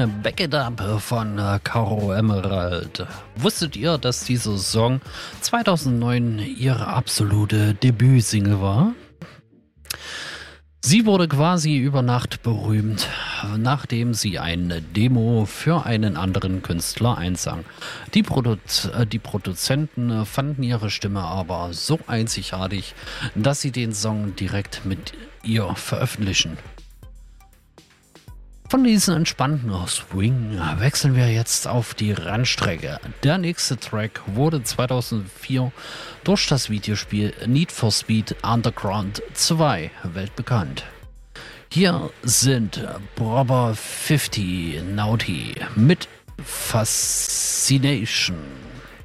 Back It Up von Caro Emerald. Wusstet ihr, dass dieser Song 2009 ihre absolute Debütsingle war? Sie wurde quasi über Nacht berühmt, nachdem sie eine Demo für einen anderen Künstler einsang. Die Produzenten fanden ihre Stimme aber so einzigartig, dass sie den Song direkt mit ihr veröffentlichen. Von diesem entspannten Swing wechseln wir jetzt auf die Rennstrecke. Der nächste Track wurde 2004 durch das Videospiel Need for Speed Underground 2 weltbekannt. Hier sind Brother 50 Naughty mit Fascination.